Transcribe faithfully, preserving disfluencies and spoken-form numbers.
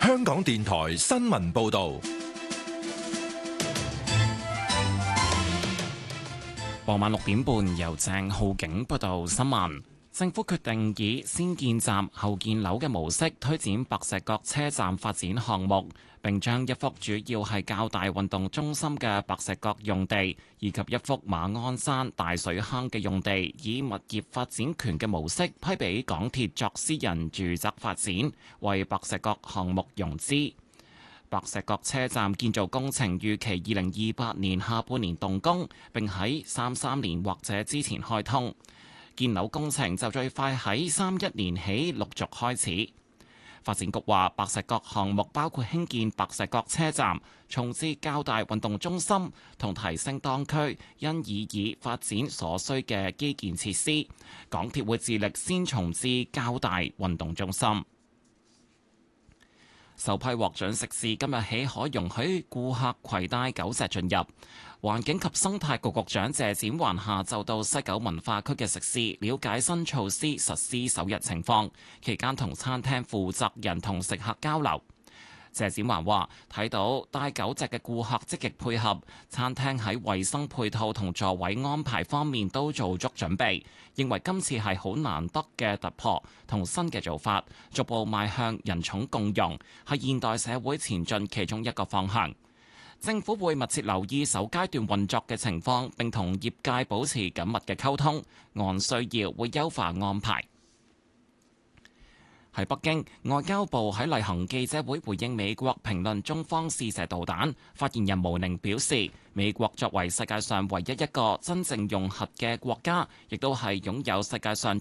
香港電台新聞報道。 傍晚六點半，由鄭浩景報道新聞。政府決定以先建站後建樓嘅模式推展白石角車站發展項目，並將一幅主要係較大運動中心嘅白石角用地，以及一幅馬鞍山大水坑嘅用地，以物業發展權嘅模式批俾港鐵作私人住宅發展，為白石角項目融資。白石角車站建造工程預期二零二八年下半年動工，並喺三三年或者之前開通。建樓工程就最快喺三一年起陸續開始。發展局話，白石角項目包括興建白石角車站、重置較大運動中心同提升當區因以以發展所需嘅基建設施。港鐵會致力先重置較大運動中心。首批獲准食肆今日起可容許顧客攜帶狗隻進入。環境及生態局局長謝展寰下晝到西九文化區嘅食肆了解新措施實施首日情況，期間同餐廳負責人同食客交流。謝展寰話：睇到帶狗隻嘅顧客積極配合，餐廳喺衛生配套同座位安排方面都做足準備，認為今次係好難得嘅突破同新嘅做法，逐步邁向人寵共融，係現代社會前進其中一個方向。政府會密切留意首階段運作嘅情況，並同業界保持緊密嘅溝通，按需要會優化安排。喺北京，外交部喺例行記者會回應美國評論中方試射導彈。發言人毛寧表示，美國作為世界上唯一一個真正用核嘅國家，亦都係擁有世界上